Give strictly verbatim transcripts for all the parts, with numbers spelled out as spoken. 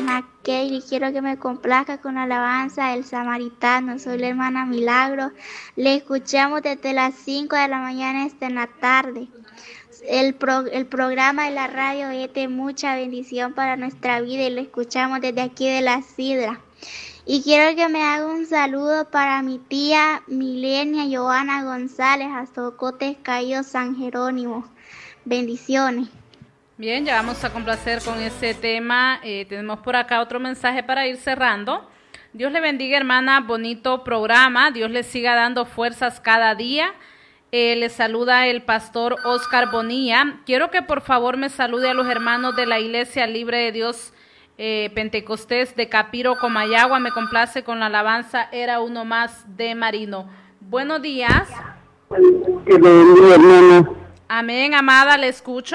hermana Kaylee. Quiero que me complazca con la alabanza del Samaritano. Soy la hermana Milagro. Le escuchamos desde las cinco de la mañana hasta en la tarde. El, pro, el programa de la radio es de mucha bendición para nuestra vida y lo escuchamos desde aquí de la Sidra. Y quiero que me haga un saludo para mi tía Milenia Joana González, a Socotes Caído San Jerónimo. Bendiciones. Bien, ya vamos a complacer con ese tema. Eh, tenemos por acá otro mensaje para ir cerrando. Dios le bendiga, hermana, bonito programa. Dios le siga dando fuerzas cada día. Eh, le saluda el pastor Oscar Bonilla. Quiero que por favor me salude a los hermanos de la Iglesia Libre de Dios eh, Pentecostés de Capiro, Comayagua. Me complace con la alabanza Era Uno Más de Marino. Buenos días. Que le bendiga, hermana. Amén, amada, le escucho.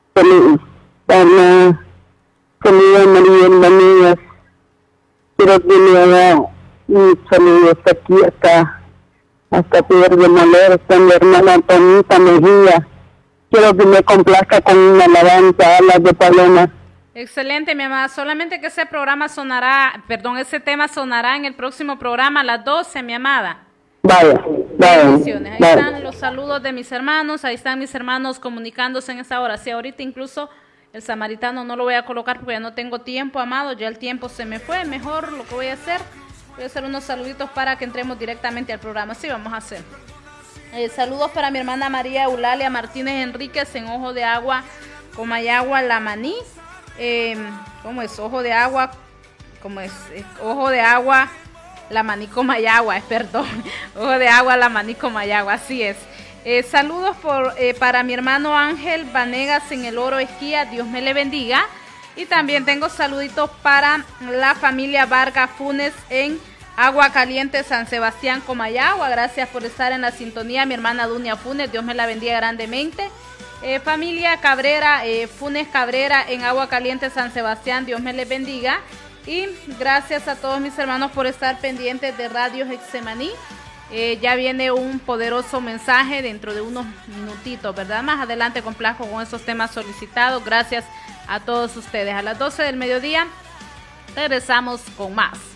Para comida María Hermanías, quiero que le haga un saludo hasta aquí, hasta, hasta Piedra de Moler, está mi hermana Antonita Mejía. Quiero que me complazca con una alabanza, alas de paloma. Excelente, mi amada. Solamente que ese programa sonará, perdón, ese tema sonará en el próximo programa a las doce, mi amada. Vaya, vaya. Bendiciones. Ahí vaya. están los saludos de mis hermanos, ahí están mis hermanos comunicándose en esta hora. Si ahorita incluso el samaritano no lo voy a colocar porque ya no tengo tiempo, amado, ya el tiempo se me fue. Mejor lo que voy a hacer, voy a hacer unos saluditos para que entremos directamente al programa. Sí, vamos a hacer. Eh, saludos para mi hermana María Eulalia Martínez Enríquez en Ojo de Agua, Comayagua, La Maní. Eh, ¿Cómo es? Ojo de Agua, ¿cómo es? Eh, Ojo de Agua, La Maní, Comayagua, eh, perdón. Ojo de Agua, La Maní, Comayagua, así es. Eh, saludos por, eh, para mi hermano Ángel Vanegas en El Oro Esquía, Dios me le bendiga. Y también tengo saluditos para la familia Vargas Funes en Agua Caliente, San Sebastián, Comayagua. Gracias por estar en la sintonía, mi hermana Dunia Funes, Dios me la bendiga grandemente. Eh, familia Cabrera, eh, Funes Cabrera en Agua Caliente, San Sebastián, Dios me les bendiga. Y gracias a todos mis hermanos por estar pendientes de Radio Getsemaní. Eh, ya viene un poderoso mensaje dentro de unos minutitos, ¿verdad? Más adelante complazco con esos temas solicitados. Gracias a todos ustedes. A las doce del mediodía regresamos con más.